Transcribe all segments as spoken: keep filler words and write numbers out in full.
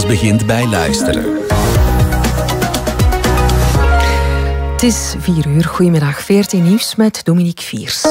begint bij luisteren. Het is vier uur. Goedemiddag. V R T Nieuws met Dominique Viers.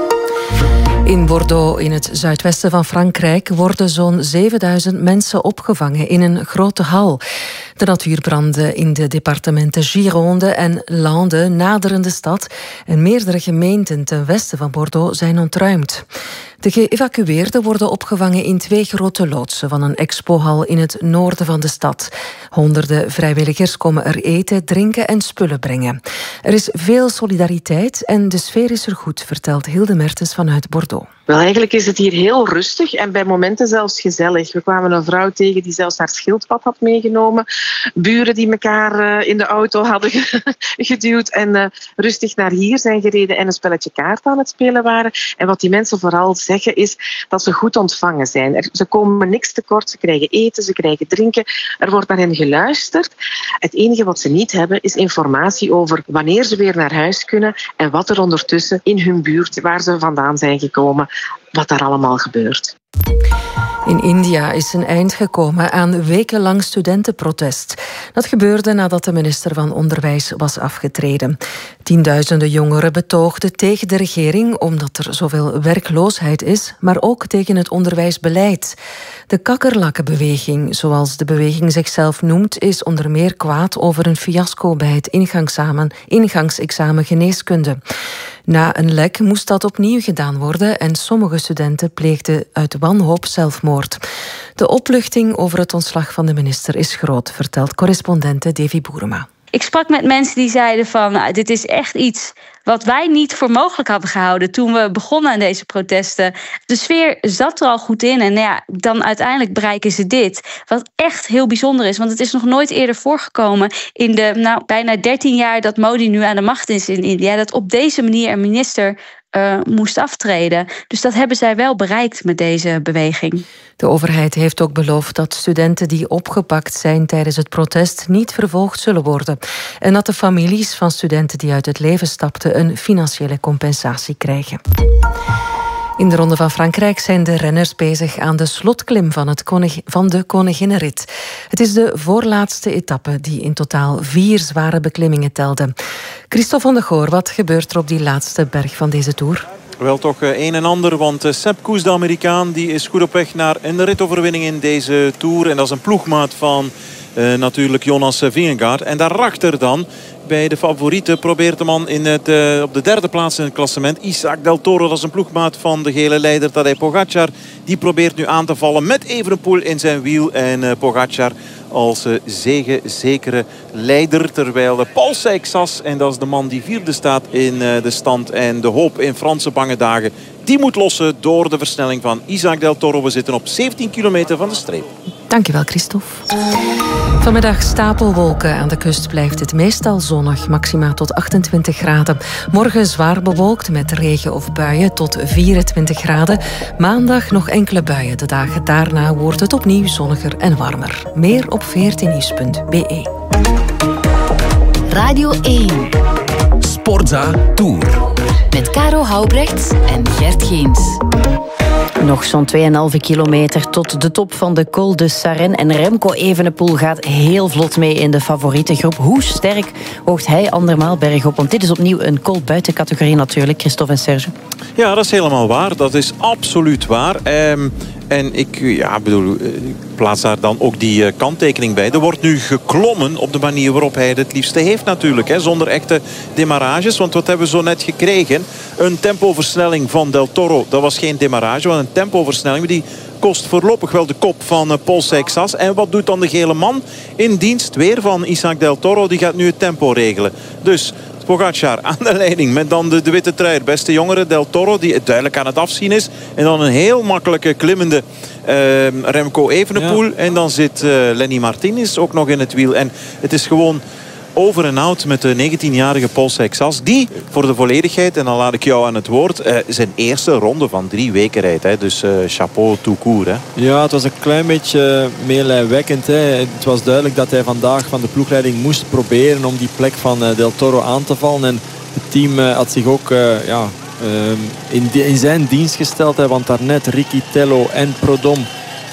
In Bordeaux, in het zuidwesten van Frankrijk, worden zo'n zevenduizend mensen opgevangen in een grote hal. De natuurbranden in de departementen Gironde en Landes naderen de stad en meerdere gemeenten ten westen van Bordeaux zijn ontruimd. De geëvacueerden worden opgevangen in twee grote loodsen van een expohal in het noorden van de stad. Honderden vrijwilligers komen er eten, drinken en spullen brengen. Er is veel solidariteit en de sfeer is er goed, vertelt Hilde Mertens vanuit Bordeaux. Wel, eigenlijk is het hier heel rustig en bij momenten zelfs gezellig. We kwamen een vrouw tegen die zelfs haar schildpad had meegenomen. Buren die elkaar uh, in de auto hadden geduwd en uh, rustig naar hier zijn gereden en een spelletje kaart aan het spelen waren. En wat die mensen vooral zeggen is dat ze goed ontvangen zijn. Er, ze komen niks tekort, ze krijgen eten, ze krijgen drinken. Er wordt naar hen geluisterd. Het enige wat ze niet hebben is informatie over wanneer ze weer naar huis kunnen en wat er ondertussen in hun buurt, waar ze vandaan zijn gekomen, wat daar allemaal gebeurt. In India is een eind gekomen aan wekenlang studentenprotest. Dat gebeurde nadat de minister van Onderwijs was afgetreden. Tienduizenden jongeren betoogden tegen de regering omdat er zoveel werkloosheid is, maar ook tegen het onderwijsbeleid. De kakkerlakkenbeweging, zoals de beweging zichzelf noemt, is onder meer kwaad over een fiasco bij het ingangsexamen, ingangsexamen geneeskunde. Na een lek moest dat opnieuw gedaan worden en sommige studenten pleegden uit wanhoop zelfmoord. De opluchting over het ontslag van de minister is groot, vertelt correspondente Davy Boerema. Ik sprak met mensen die zeiden van, nou, dit is echt iets wat wij niet voor mogelijk hadden gehouden toen we begonnen aan deze protesten. De sfeer zat er al goed in en ja, dan uiteindelijk bereiken ze dit. Wat echt heel bijzonder is, want het is nog nooit eerder voorgekomen in de nou, bijna dertien jaar dat Modi nu aan de macht is in India, dat op deze manier een minister Uh, moest aftreden. Dus dat hebben zij wel bereikt met deze beweging. De overheid heeft ook beloofd dat studenten die opgepakt zijn tijdens het protest niet vervolgd zullen worden. En dat de families van studenten die uit het leven stapten een financiële compensatie krijgen. In de Ronde van Frankrijk zijn de renners bezig aan de slotklim van, het koning, van de Koninginnenrit. Het is de voorlaatste etappe die in totaal vier zware beklimmingen telde. Christophe van de Goor, wat gebeurt er op die laatste berg van deze Tour? Wel toch een en ander, want Sepp Kuss, de Amerikaan, die is goed op weg naar een ritoverwinning in deze Tour. En dat is een ploegmaat van uh, natuurlijk Jonas Vingegaard. En daarachter dan, bij de favorieten, probeert de man in het, uh, op de derde plaats in het klassement. Isaac Del Toro, dat is een ploegmaat van de gele leider Tadej Pogacar. Die probeert nu aan te vallen met Evenepoel in zijn wiel. En uh, Pogacar als uh, zegenzekere leider. Terwijl uh, Paul Seixas, en dat is de man die vierde staat in uh, de stand. En de hoop in Franse bange dagen, die moet lossen door de versnelling van Isaac Del Toro. We zitten op zeventien kilometer van de streep. Dankjewel, Christophe. Vanmiddag stapelwolken. Aan de kust blijft het meestal zonnig, maxima tot achtentwintig graden. Morgen zwaar bewolkt met regen of buien tot vierentwintig graden. Maandag nog enkele buien. De dagen daarna wordt het opnieuw zonniger en warmer. Meer op v r t nieuws punt b e. Radio één. Sportza Tour. Met Caro Houbrechts en Gert Geens. Nog zo'n twee komma vijf kilometer tot de top van de Col de Sarenne. En Remco Evenepoel gaat heel vlot mee in de favorietengroep. Hoe sterk oogt hij andermaal bergop? Want dit is opnieuw een col buiten categorie natuurlijk, Christophe en Serge. Ja, dat is helemaal waar. Dat is absoluut waar. Um, en ik ja, bedoel, ik plaats daar dan ook die uh, kanttekening bij. Er wordt nu geklommen op de manier waarop hij het liefste heeft natuurlijk. Hè, zonder echte demarages. Want wat hebben we zo net gekregen? Een tempoversnelling van Del Toro. Dat was geen demarage, maar een tempoversnelling. Die kost voorlopig wel de kop van uh, Paul Seixas. En wat doet dan de gele man in dienst weer van Isaac Del Toro? Die gaat nu het tempo regelen. Dus Pogacar aan de leiding met dan de, de witte trui. Beste jongere Del Toro die duidelijk aan het afzien is. En dan een heel makkelijke klimmende uh, Remco Evenepoel. Ja. En dan zit uh, Lenny Martinez ook nog in het wiel. En het is gewoon over en out met de negentienjarige Paul Seixas. Die voor de volledigheid, en dan laat ik jou aan het woord, uh, zijn eerste ronde van drie weken rijdt. Hè. Dus uh, chapeau tout court. Hè. Ja, het was een klein beetje meelijwekkend. Hè. Het was duidelijk dat hij vandaag van de ploegleiding moest proberen om die plek van uh, Del Toro aan te vallen. En het team uh, had zich ook uh, ja, uh, in, in zijn dienst gesteld. Hè, want daarnet Ricky Tello en Prudhomme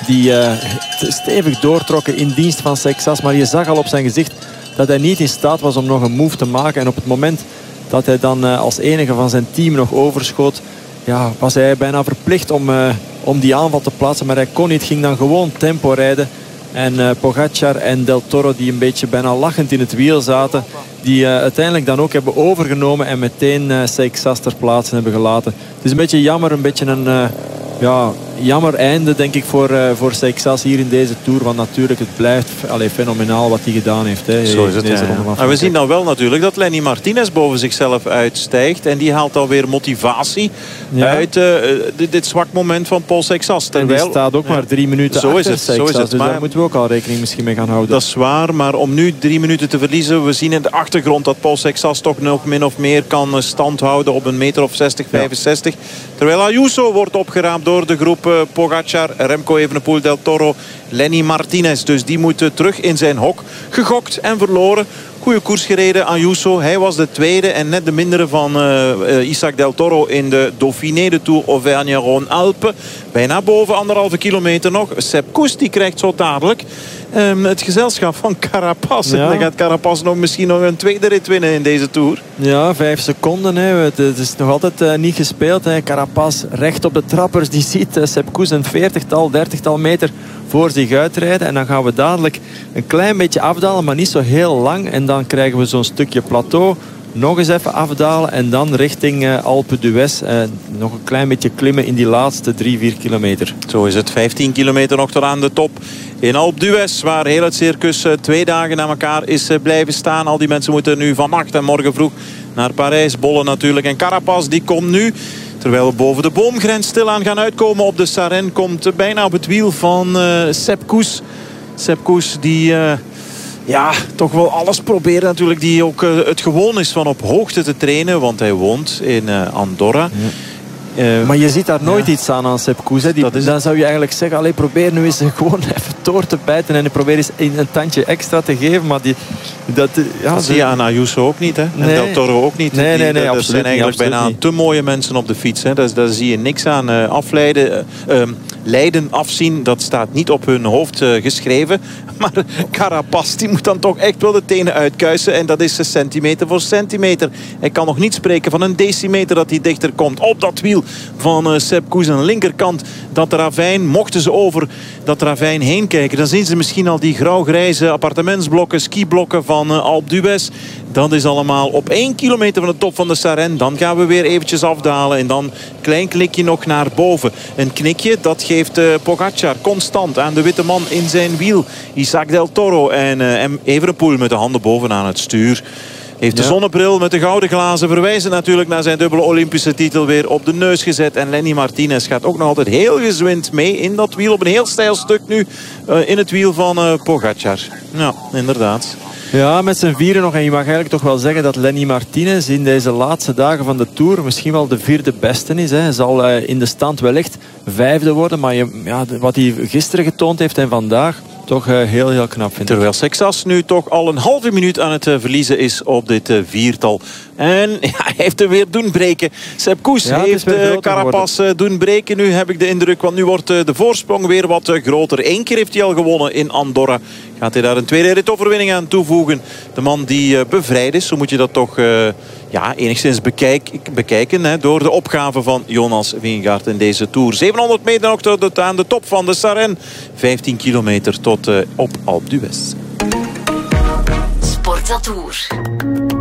die uh, stevig doortrokken in dienst van Seixas. Maar je zag al op zijn gezicht dat hij niet in staat was om nog een move te maken. En op het moment dat hij dan uh, als enige van zijn team nog overschoot, ja, was hij bijna verplicht om, uh, om die aanval te plaatsen. Maar hij kon niet, ging dan gewoon tempo rijden. En uh, Pogacar en Del Toro, die een beetje bijna lachend in het wiel zaten, die uh, uiteindelijk dan ook hebben overgenomen en meteen uh, Seixas ter plaatse hebben gelaten. Het is een beetje jammer, een beetje een uh, ja, jammer einde denk ik voor, uh, voor Seixas hier in deze Tour. Want natuurlijk, het blijft allee, fenomenaal wat hij gedaan heeft. Hè, Zo is het. Ja, ja. Maar we zien dan wel natuurlijk dat Lenny Martinez boven zichzelf uitstijgt. En die haalt dan weer motivatie ja. uit uh, dit, dit zwak moment van Paul Seixas. Terwijl, en die staat ook ja. maar drie minuten zo achter is het, Seixas. Zo is het. Dus maar daar moeten we ook al rekening misschien mee gaan houden. Dat is waar, maar om nu drie minuten te verliezen. We zien in de achtergrond dat Paul Seixas toch nog min of meer kan stand houden op een meter of zestig, vijfenzestig. Ja. Terwijl Ayuso wordt opgeraamd door de groep uh, Pogacar, Remco Evenepoel, Del Toro, Lenny Martinez. Dus die moet terug in zijn hok. Gegokt en verloren. Goede koers gereden, Ayuso. Hij was de tweede en net de mindere van uh, uh, Isaac Del Toro in de Dauphiné, de Tour Auvergne-Rhône-Alpes. Bijna boven anderhalve kilometer nog. Sepp Kuss die krijgt zo dadelijk um, het gezelschap van Carapaz. Ja. En dan gaat Carapaz nog misschien nog een tweede rit winnen in deze Tour. Ja, vijf seconden. Hè. Het, het is nog altijd uh, niet gespeeld. Hè. Carapaz recht op de trappers. Die ziet uh, Sepp Kuss een veertigtal, dertigtal meter voor zich uitrijden. En dan gaan we dadelijk een klein beetje afdalen, maar niet zo heel lang. En dan krijgen we zo'n stukje plateau. Nog eens even afdalen en dan richting uh, Alpe d'Huez. Uh, nog een klein beetje klimmen in die laatste drie, vier kilometer. Zo is het. vijftien kilometer nog tot aan de top in Alpe d'Huez. Waar heel het circus uh, twee dagen na elkaar is uh, blijven staan. Al die mensen moeten nu vannacht en morgen vroeg naar Parijs bollen natuurlijk. En Carapaz die komt nu, terwijl we boven de boomgrens stilaan gaan uitkomen op de Sarenne, komt uh, bijna op het wiel van uh, Sepp Kuss. Sepp Kuss die Uh, ja, toch wel alles proberen natuurlijk. Die ook uh, het gewoon is van op hoogte te trainen. Want hij woont in uh, Andorra. Ja. Uh, maar je ziet daar nooit ja. iets aan aan Sepp Kuss. Hè. Die, dan het. zou je eigenlijk zeggen, allee, probeer nu eens gewoon even door te bijten. En probeer eens een tandje extra te geven. Maar die, dat, ja, dat zie je aan Ayuso ook niet. Hè? En nee. Del Toro ook niet. Nee, nee, nee, die, dat zijn eigenlijk niet, bijna niet. te mooie mensen op de fiets. Hè? Daar, daar zie je niks aan. Uh, afleiden, uh, um, lijden, afzien, dat staat niet op hun hoofd uh, geschreven. Maar Carapaz, die moet dan toch echt wel de tenen uitkuisen. En dat is centimeter voor centimeter. Hij kan nog niet spreken van een decimeter dat hij dichter komt. Op dat wiel van uh, Sepp Kuss aan de linkerkant. Dat ravijn, mochten ze over dat ravijn heen kijken, dan zien ze misschien al die grauw-grijze appartementsblokken, skiblokken van uh, Alpe d'Huez. Dat is allemaal op één kilometer van de top van de Sarenne. Dan gaan we weer eventjes afdalen. En dan een klein klikje nog naar boven. Een knikje, dat geeft uh, Pogacar constant aan de witte man in zijn wiel. Isaac Del Toro en uh, Evenepoel met de handen bovenaan het stuur. Heeft de ja. zonnebril met de gouden glazen verwijzen natuurlijk naar zijn dubbele Olympische titel weer op de neus gezet. En Lenny Martinez gaat ook nog altijd heel gezwind mee in dat wiel. Op een heel stijl stuk nu uh, in het wiel van uh, Pogacar. Ja, inderdaad. Ja, met zijn vieren nog. En je mag eigenlijk toch wel zeggen dat Lenny Martinez in deze laatste dagen van de Tour misschien wel de vierde beste is. Hè. Hij zal uh, in de stand wellicht vijfde worden. Maar je, ja, wat hij gisteren getoond heeft en vandaag, toch uh, heel, heel knap vind ik. Terwijl Seixas nu toch al een halve minuut aan het uh, verliezen is op dit uh, viertal. En ja, hij heeft er weer doen breken. Sepp Kuss ja, heeft uh, Carapaz uh, doen breken. Nu heb ik de indruk, want nu wordt uh, de voorsprong weer wat uh, groter. Eén keer heeft hij al gewonnen in Andorra. Gaat hij daar een tweede ritoverwinning aan toevoegen. De man die uh, bevrijd is, zo moet je dat toch uh, ja, enigszins bekijk, bekijken. Hè, door de opgave van Jonas Vingegaard in deze Tour. zevenhonderd meter nog tot aan de top van de Sarenne. vijftien kilometer tot uh, op Alpe d'Huez. Sportza Tour.